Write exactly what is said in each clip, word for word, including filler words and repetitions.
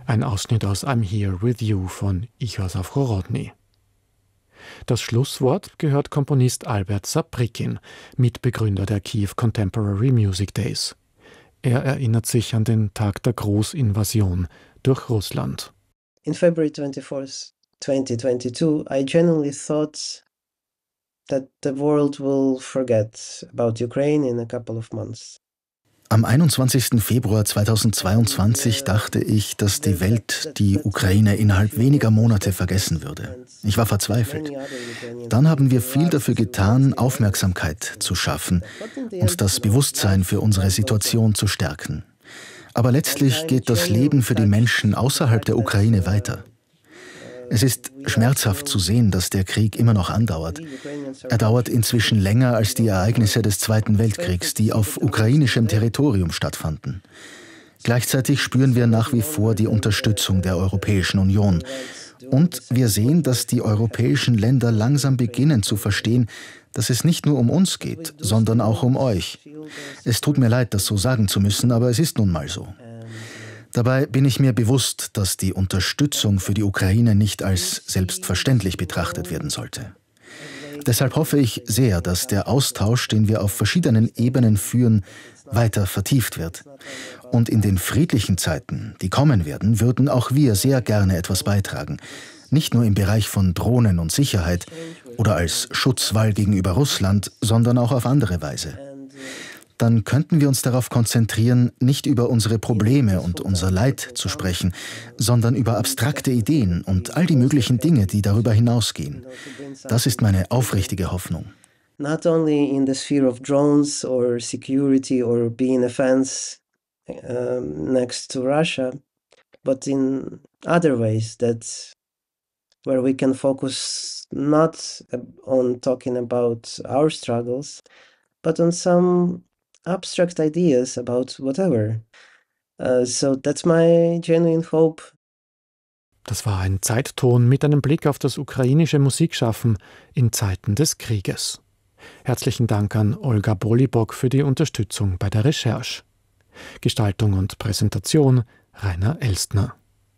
Ein Ausschnitt aus I'm Here With You von Ihor Safro-Rodny. Das Schlusswort gehört Komponist Albert Saprikin, Mitbegründer der Kiew Contemporary Music Days. Er erinnert sich an den Tag der Großinvasion durch Russland. In February twenty-fourth, twenty twenty-two, I genuinely thought that the world will forget about Ukraine in a couple of months. Am einundzwanzigsten Februar zweitausendzweiundzwanzig dachte ich, dass die Welt die Ukraine innerhalb weniger Monate vergessen würde. Ich war verzweifelt. Dann haben wir viel dafür getan, Aufmerksamkeit zu schaffen und das Bewusstsein für unsere Situation zu stärken. Aber letztlich geht das Leben für die Menschen außerhalb der Ukraine weiter. Es ist schmerzhaft zu sehen, dass der Krieg immer noch andauert. Er dauert inzwischen länger als die Ereignisse des Zweiten Weltkriegs, die auf ukrainischem Territorium stattfanden. Gleichzeitig spüren wir nach wie vor die Unterstützung der Europäischen Union. Und wir sehen, dass die europäischen Länder langsam beginnen zu verstehen, dass es nicht nur um uns geht, sondern auch um euch. Es tut mir leid, das so sagen zu müssen, aber es ist nun mal so. Dabei bin ich mir bewusst, dass die Unterstützung für die Ukraine nicht als selbstverständlich betrachtet werden sollte. Deshalb hoffe ich sehr, dass der Austausch, den wir auf verschiedenen Ebenen führen, weiter vertieft wird. Und in den friedlichen Zeiten, die kommen werden, würden auch wir sehr gerne etwas beitragen. Nicht nur im Bereich von Drohnen und Sicherheit oder als Schutzwall gegenüber Russland, sondern auch auf andere Weise. Dann könnten wir uns darauf konzentrieren, nicht über unsere Probleme und unser Leid zu sprechen, sondern über abstrakte Ideen und all die möglichen Dinge, die darüber hinausgehen. Das ist meine aufrichtige Hoffnung. Not only in the sphere of drones or security or being a fence um, next to Russia, but in other ways that where we can focus not on talking about our struggles, but on some abstract ideas about whatever. Uh, so that's my genuine hope. Das war ein Zeitton mit einem Blick auf das ukrainische Musikschaffen in Zeiten des Krieges. Herzlichen Dank an Olga Bolibok für die Unterstützung bei der Recherche. Gestaltung und Präsentation Rainer Elstner.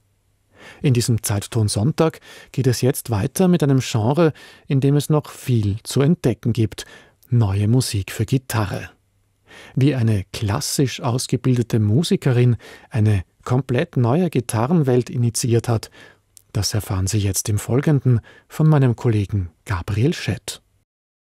In diesem Zeitton Sonntag geht es jetzt weiter mit einem Genre, in dem es noch viel zu entdecken gibt: neue Musik für Gitarre. Wie eine klassisch ausgebildete Musikerin eine komplett neue Gitarrenwelt initiiert hat, das erfahren Sie jetzt im Folgenden von meinem Kollegen Gabriel Schett.